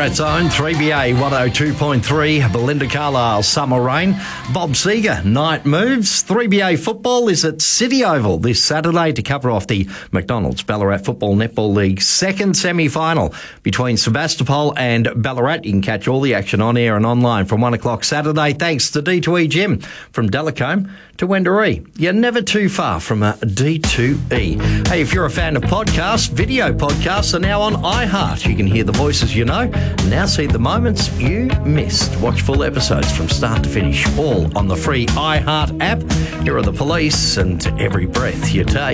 Ballarat's own 3BA 102.3, Belinda Carlisle, Summer Rain, Bob Seeger, Night Moves. 3BA football is at City Oval this Saturday to cover off the McDonald's Ballarat Football Netball League second semi-final between Sebastopol and Ballarat. You can catch all the action on air and online from 1 o'clock Saturday, thanks to D2E Gym. From Delacombe to Wendouree, you're never too far from a D2E. Hey, if you're a fan of podcasts, video podcasts are now on iHeart. You can hear the voices you know, and now see the moments you missed. Watch full episodes from start to finish, all on the free iHeart app. Here are the Police and Every Breath You Take.